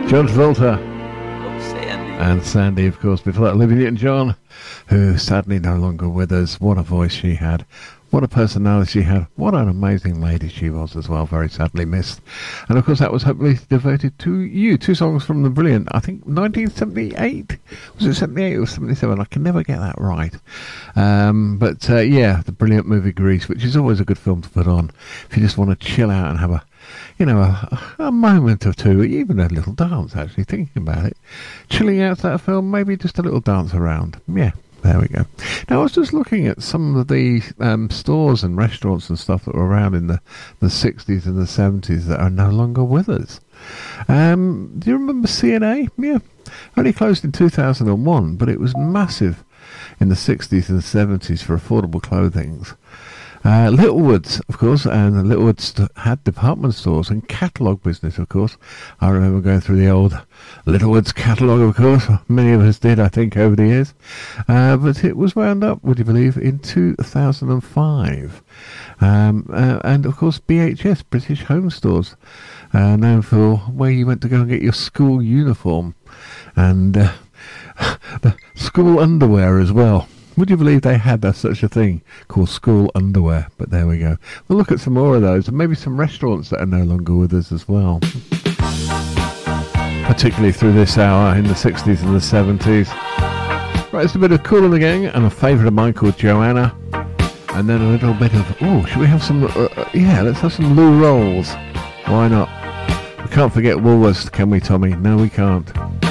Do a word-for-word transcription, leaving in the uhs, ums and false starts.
John Travolta. Oh, Sandy. And Sandy, of course, before that, Olivia Newton-John, who sadly no longer with us. What a voice she had. What a personality she had. What an amazing lady she was as well. Very sadly missed. And of course that was hopefully devoted to you. Two songs from the brilliant, I think, nineteen seventy-eight? Was it seventy-eight or seventy-seven? I can never get that right. Um, but uh, yeah, the brilliant movie Grease, which is always a good film to put on if you just want to chill out and have a, you know, a, a moment or two, even a little dance, actually, thinking about it. Chilling out to that film, maybe just a little dance around. Yeah. There we go. Now, I was just looking at some of the um, stores and restaurants and stuff that were around in the, the sixties and the seventies that are no longer with us. Um, do you remember C and A? Yeah. Only closed in two thousand one, but it was massive in the sixties and the seventies for affordable clothing. Uh, Littlewoods, of course, and Littlewoods st- had department stores and catalogue business, of course. I remember going through the old Littlewoods catalogue, of course. Many of us did, I think, over the years. Uh, but it was wound up, would you believe, in two thousand five. Um, uh, and, of course, B H S, British Home Stores, uh, known for where you went to go and get your school uniform and uh, the school underwear as well. Would you believe they had uh, such a thing called school underwear? But there we go. We'll look at some more of those and maybe some restaurants that are no longer with us as well. Particularly through this hour in the sixties and the seventies. Right, it's a bit of Kool and the Gang and a favourite of mine called Joanna. And then a little bit of, oh, should we have some, uh, uh, yeah, let's have some Lou Rolls. Why not? We can't forget Woolworths, can we, Tommy? No, we can't.